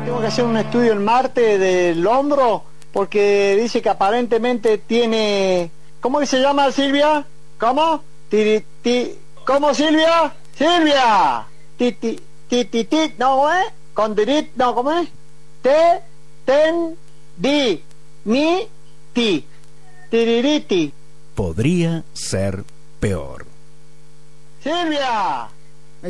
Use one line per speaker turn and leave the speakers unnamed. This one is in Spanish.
Tengo que hacer un estudio el martes del hombro porque dice que aparentemente tiene... ¿Cómo que se llama, Silvia? ¿Cómo? ¿Cómo, Silvia? ¡Silvia! No, con dirit, no, ¿cómo es? Tiririti.
Podría ser peor.
¡Silvia!